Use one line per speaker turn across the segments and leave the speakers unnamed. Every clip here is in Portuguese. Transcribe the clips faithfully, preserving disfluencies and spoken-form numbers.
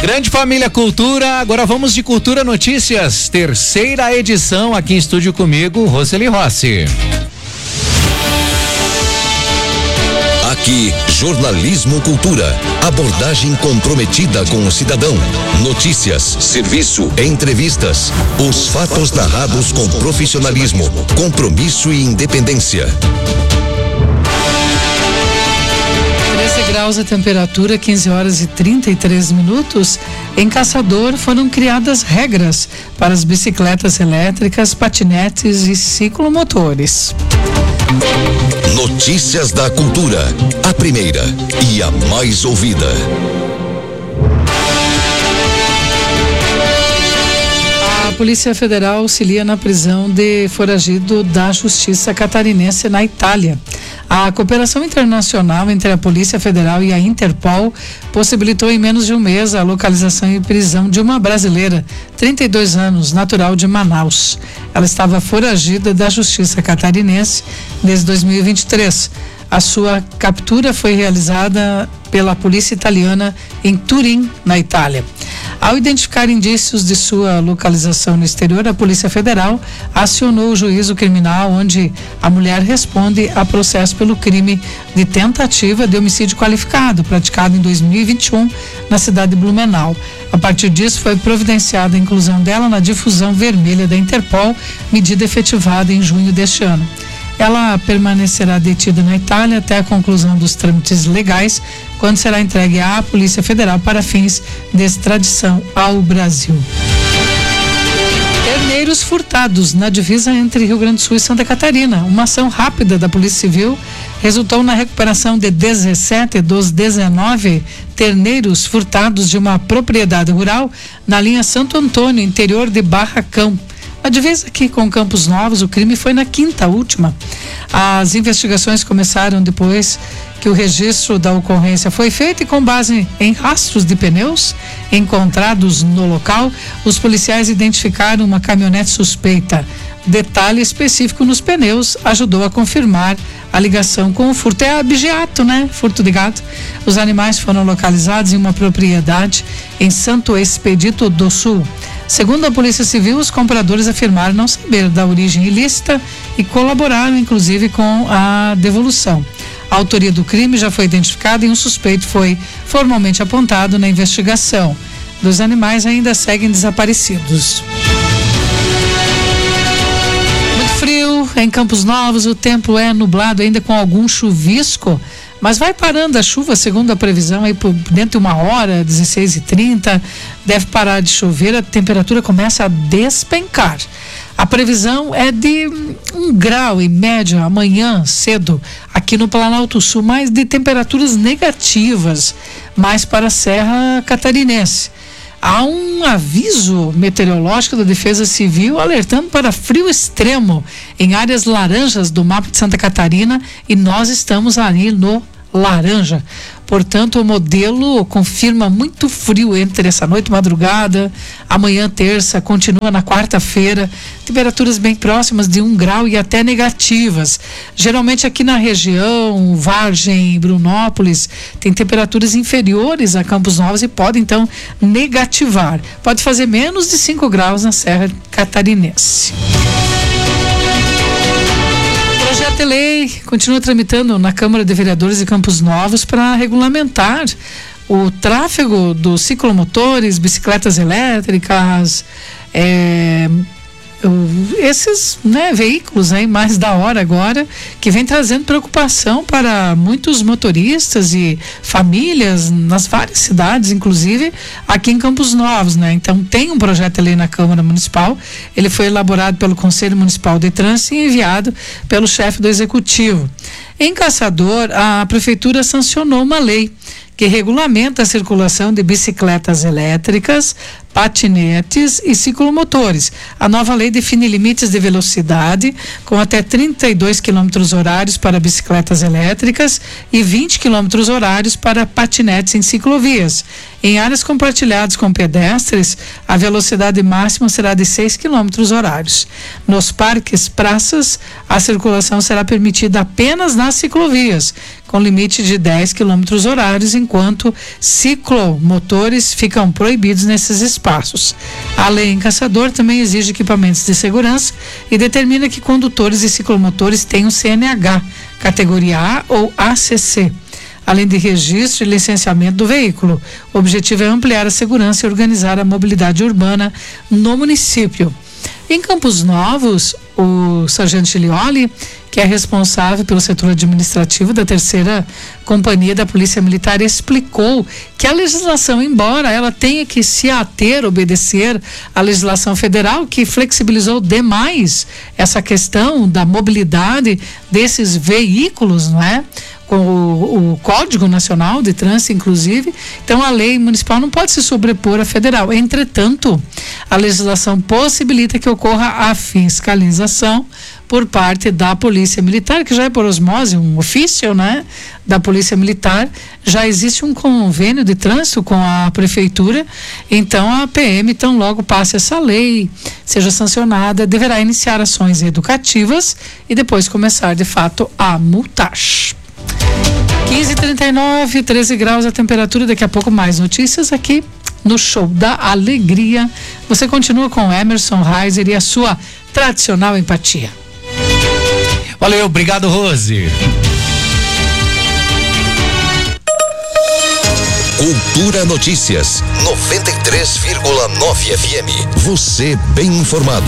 Grande família Cultura, agora vamos de Cultura Notícias, terceira edição aqui em estúdio comigo, Roseli Rossi.
Aqui, Jornalismo Cultura. Abordagem comprometida com o cidadão. Notícias, serviço, entrevistas. Os fatos narrados com profissionalismo, compromisso e independência.
treze graus a temperatura, quinze horas e trinta e três minutos. Em Caçador foram criadas regras para as bicicletas elétricas, patinetes e ciclomotores.
Notícias da Cultura, a primeira e a mais ouvida.
A Polícia Federal auxilia na prisão de foragido da Justiça Catarinense na Itália. A cooperação internacional entre a Polícia Federal e a Interpol possibilitou em menos de um mês a localização e prisão de uma brasileira, trinta e dois anos, natural de Manaus. Ela estava foragida da Justiça Catarinense desde dois mil e vinte e três. A sua captura foi realizada pela polícia italiana em Turim, na Itália. Ao identificar indícios de sua localização no exterior, a Polícia Federal acionou o juízo criminal, onde a mulher responde a processo pelo crime de tentativa de homicídio qualificado, praticado em dois mil e vinte e um na cidade de Blumenau. A partir disso, foi providenciada a inclusão dela na difusão vermelha da Interpol, medida efetivada em junho deste ano. Ela permanecerá detida na Itália até a conclusão dos trâmites legais, quando será entregue à Polícia Federal para fins de extradição ao Brasil. Terneiros furtados na divisa entre Rio Grande do Sul e Santa Catarina. Uma ação rápida da Polícia Civil resultou na recuperação de dezessete dos dezenove terneiros furtados de uma propriedade rural na linha Santo Antônio, interior de Barracão. A divisa aqui com Campos Novos, o crime foi na quinta última. As investigações começaram depois que o registro da ocorrência foi feito e, com base em rastros de pneus encontrados no local, os policiais identificaram uma caminhonete suspeita. Detalhe específico nos pneus ajudou a confirmar a ligação com o furto. É abigeato, né? Furto de gado. Os animais foram localizados em uma propriedade em Santo Expedito do Sul. Segundo a Polícia Civil, os compradores afirmaram não saber da origem ilícita e colaboraram, inclusive, com a devolução. A autoria do crime já foi identificada e um suspeito foi formalmente apontado na investigação. Dos animais ainda seguem desaparecidos. Muito frio em Campos Novos, o tempo é nublado ainda com algum chuvisco, mas vai parando a chuva, segundo a previsão, aí por dentro de uma hora, dezesseis e trinta, deve parar de chover, a temperatura começa a despencar. A previsão é de um grau em média amanhã cedo aqui no Planalto Sul, mas de temperaturas negativas mais para a Serra Catarinense. Há um aviso meteorológico da Defesa Civil alertando para frio extremo em áreas laranjas do mapa de Santa Catarina, e nós estamos ali no laranja. Portanto, o modelo confirma muito frio entre essa noite e madrugada, amanhã terça, continua na quarta-feira, temperaturas bem próximas de um grau e até negativas. Geralmente aqui na região, Vargem, Brunópolis, tem temperaturas inferiores a Campos Novos e pode então negativar. Pode fazer menos de cinco graus na Serra Catarinense. O projeto de lei continua tramitando na Câmara de Vereadores de Campos Novos para regulamentar o tráfego dos ciclomotores, bicicletas elétricas, é, esses né, veículos aí mais da hora agora, que vem trazendo preocupação para muitos motoristas e famílias nas várias cidades, inclusive aqui em Campos Novos, né? Então tem um projeto de lei na Câmara Municipal, ele foi elaborado pelo Conselho Municipal de Trânsito e enviado pelo chefe do Executivo. Em Caçador, a Prefeitura sancionou uma lei que regulamenta a circulação de bicicletas elétricas, patinetes e ciclomotores. A nova lei define limites de velocidade com até trinta e dois quilômetros horários para bicicletas elétricas e vinte quilômetros horários para patinetes em ciclovias. Em áreas compartilhadas com pedestres, a velocidade máxima será de seis quilômetros horários. Nos parques, praças, a circulação será permitida apenas nas ciclovias, com limite de dez quilômetros horários, enquanto ciclomotores ficam proibidos nesses espaços. A lei em Caçador também exige equipamentos de segurança e determina que condutores e ciclomotores tenham C N H, categoria A ou A C C, além de registro e licenciamento do veículo. O objetivo é ampliar a segurança e organizar a mobilidade urbana no município. Em Campos Novos, o sargento Gilioli, que é responsável pelo setor administrativo da terceira companhia da Polícia Militar, explicou que a legislação, embora ela tenha que se ater, obedecer à legislação federal, que flexibilizou demais essa questão da mobilidade desses veículos, não é? Com o, o Código Nacional de Trânsito, inclusive. Então, a lei municipal não pode se sobrepor à federal. Entretanto, a legislação possibilita que ocorra a fiscalização por parte da Polícia Militar, que já é por osmose, um ofício, né, da Polícia Militar. Já existe um convênio de trânsito com a Prefeitura, então a P M, tão logo passe essa lei, seja sancionada, deverá iniciar ações educativas e depois começar, de fato, a multar. quinze e trinta e nove, treze graus a temperatura. Daqui a pouco mais notícias aqui no Show da Alegria. Você continua com Emerson Reiser e a sua tradicional empatia.
Valeu, obrigado, Rose.
Cultura Notícias, noventa e três vírgula nove F M. Você bem informado.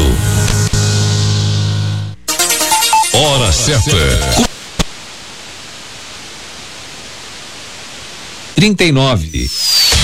Hora certa.
trinta e nove.